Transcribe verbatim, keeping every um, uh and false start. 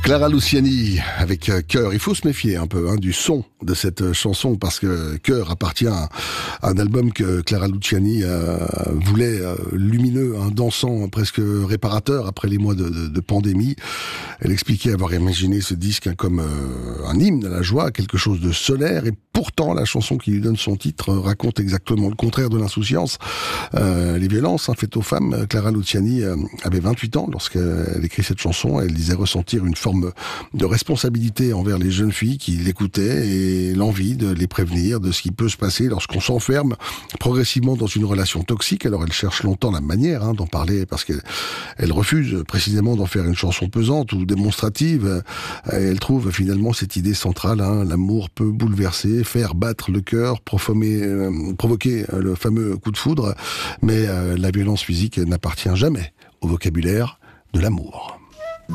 Clara Luciani avec euh, Cœur. Il faut se méfier un peu hein, du son de cette euh, chanson parce que Cœur appartient à, à un album que Clara Luciani euh, voulait euh, lumineux, hein, dansant, presque réparateur après les mois de, de, de pandémie. Elle expliquait avoir imaginé ce disque hein, comme euh, un hymne à la joie, quelque chose de solaire, et pourtant la chanson qui lui donne son titre euh, raconte exactement le contraire de l'insouciance. Euh, les violences hein, faites aux femmes. Clara Luciani euh, avait vingt-huit ans lorsqu'elle écrit cette chanson. Elle disait ressentir une forme de responsabilité envers les jeunes filles qui l'écoutaient et l'envie de les prévenir de ce qui peut se passer lorsqu'on s'enferme progressivement dans une relation toxique. Alors elle cherche longtemps la manière hein, d'en parler parce qu'elle elle refuse précisément d'en faire une chanson pesante ou démonstrative. Et elle trouve finalement cette idée centrale, hein, l'amour peut bouleverser, faire battre le cœur, euh, provoquer le fameux coup de foudre, mais euh, la violence physique n'appartient jamais au vocabulaire de l'amour.